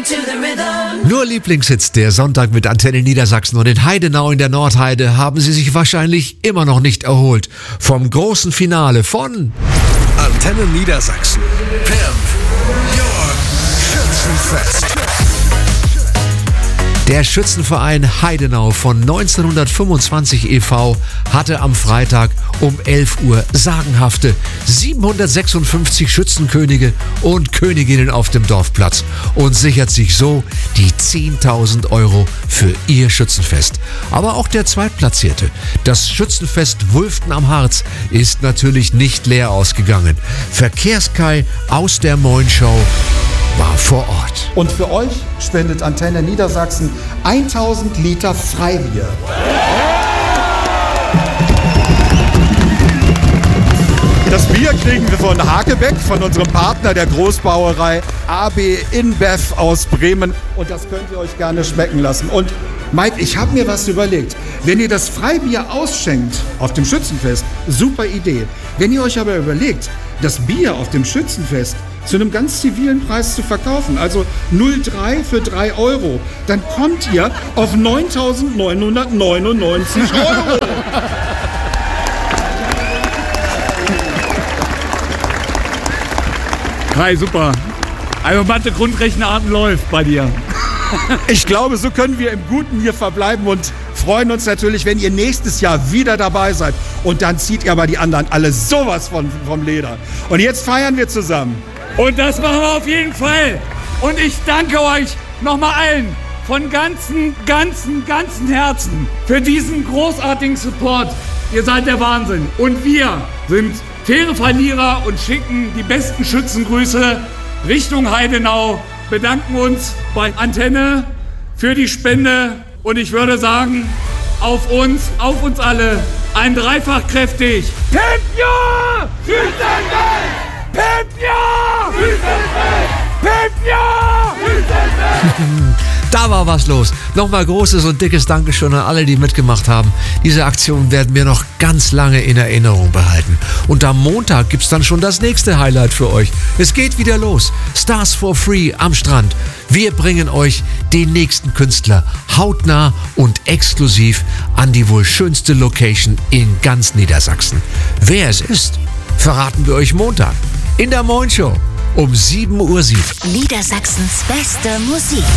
Nur Lieblingshits der Sonntag mit Antenne Niedersachsen, und in Heidenau in der Nordheide haben sie sich wahrscheinlich immer noch nicht erholt vom großen Finale von Antenne Niedersachsen. Pimp Your Schützenfest. Der Schützenverein Heidenau von 1925 e.V. hatte am Freitag um 11 Uhr sagenhafte 756 Schützenkönige und Königinnen auf dem Dorfplatz und sichert sich so die 10.000 € für ihr Schützenfest. Aber auch der Zweitplatzierte, das Schützenfest Wulften am Harz, ist natürlich nicht leer ausgegangen. Verkehrskai aus der Moinschau war vor Ort. Und für euch spendet Antenne Niedersachsen 1000 Liter Freibier. Das Bier kriegen wir von Hakebeck, von unserem Partner der Großbrauerei AB InBev aus Bremen. Und das könnt ihr euch gerne schmecken lassen. Und Mike, ich habe mir was überlegt. Wenn ihr das Freibier ausschenkt auf dem Schützenfest, super Idee. Wenn ihr euch aber überlegt, das Bier auf dem Schützenfest zu einem ganz zivilen Preis zu verkaufen, also 0,3 für 3 €, dann kommt ihr auf 9.999 €. Hi, super. Also Mathe Grundrechenarten läuft bei dir. Ich glaube, so können wir im Guten hier verbleiben und freuen uns natürlich, wenn ihr nächstes Jahr wieder dabei seid. Und dann zieht ihr aber die anderen alle sowas vom Leder. Und jetzt feiern wir zusammen. Und das machen wir auf jeden Fall. Und ich danke euch nochmal allen von ganzem Herzen für diesen großartigen Support. Ihr seid der Wahnsinn. Und wir sind faire Verlierer und schicken die besten Schützengrüße Richtung Heidenau. Bedanken uns bei Antenne für die Spende. Und ich würde sagen, auf uns alle, ein dreifach kräftig. Pimp Your Schützenfest! Pimp Your Schützenfest! Pimp Your Schützenfest! Da war was los. Nochmal großes und dickes Dankeschön an alle, die mitgemacht haben. Diese Aktion werden wir noch ganz lange in Erinnerung behalten. Und am Montag gibt's dann schon das nächste Highlight für euch. Es geht wieder los. Stars for Free am Strand. Wir bringen euch den nächsten Künstler hautnah und exklusiv an die wohl schönste Location in ganz Niedersachsen. Wer es ist, verraten wir euch Montag in der Moinshow um 7:07 Uhr. Niedersachsens beste Musik.